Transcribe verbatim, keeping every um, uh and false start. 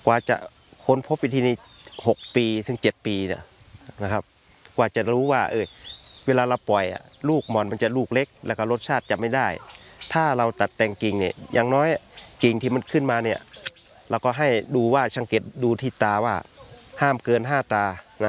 กว่าจะค้นพบวิธีนี้หกปีถึงเจ็ดปีเนี่ยนะครับกว่าจะรู้ว่าเออเวลาเราปล่อยอ่ะลูกมอนมันจะลูกเล็กแล้วก็รสชาติจะไม่ได้ถ้าเราตัดแต่งกิ่งเนี่ยอย่างน้อยกิ่งที่มันขึ้นมาเนี่ยเราก็ให้ดูว่าสังเกตดูที่ตาว่าห้ามเกินห้าตานะ